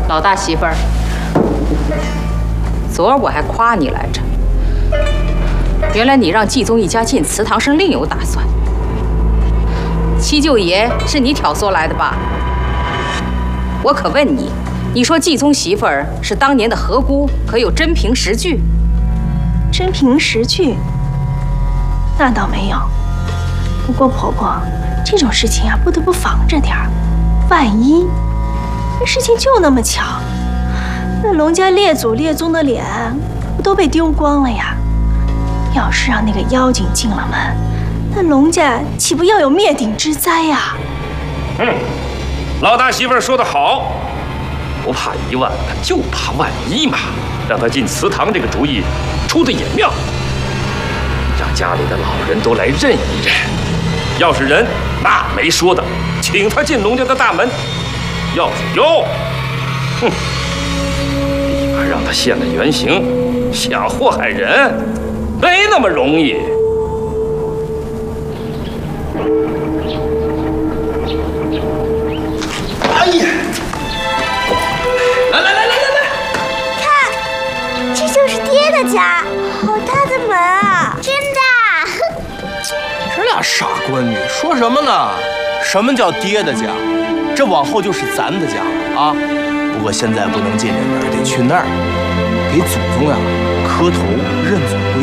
老大媳妇儿，昨儿我还夸你来着，原来你让季宗一家进祠堂是另有打算。七舅爷是你挑唆来的吧？我可问你，你说季宗媳妇儿是当年的何姑，可有真凭实据？ 真凭实据？那倒没有。不过婆婆，这种事情啊，不得不防着点儿，万一这事情就那么巧，那龙家列祖列宗的脸不都被丢光了呀？要是让那个妖精进了门，那龙家岂不要有灭顶之灾呀？ 老大媳妇儿说得好，不怕一万，就怕万一嘛。让他进祠堂这个主意出的也妙，让家里的老人都来认一认。要是人，那没说的，请他进龙家的大门；要是妖，立马让他现了原形。想祸害人，没那么容易。 哎呀！来！ 看，这就是爹的家，好大的门啊！真的。 这俩傻闺女说什么呢？什么叫爹的家？这往后就是咱的家了啊！不过现在不能进这门，得去那儿，给祖宗呀磕头认祖归